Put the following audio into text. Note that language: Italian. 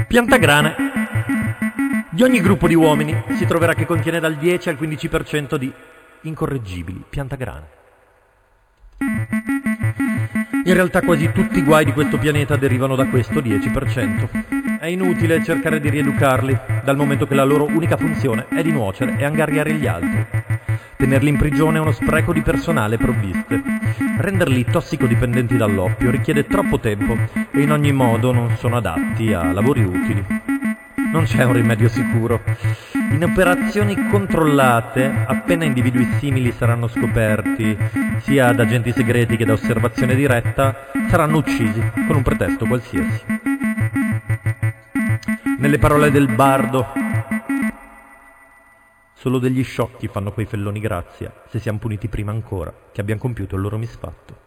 Piantagrane. Di ogni gruppo di uomini si troverà che contiene dal 10 al 15% di incorreggibili piantagrane. In realtà quasi tutti i guai di questo pianeta derivano da questo 10%. È inutile cercare di rieducarli, dal momento che la loro unica funzione è di nuocere e angariare gli altri. Tenerli in prigione è uno spreco di personale e provviste. Renderli tossicodipendenti dall'oppio richiede troppo tempo e in ogni modo non sono adatti a lavori utili. Non c'è un rimedio sicuro. In operazioni controllate, appena individui simili saranno scoperti, sia da agenti segreti che da osservazione diretta, saranno uccisi con un pretesto qualsiasi. Nelle parole del bardo, solo degli sciocchi fanno quei felloni grazia, se siamo puniti prima ancora che abbiano compiuto il loro misfatto.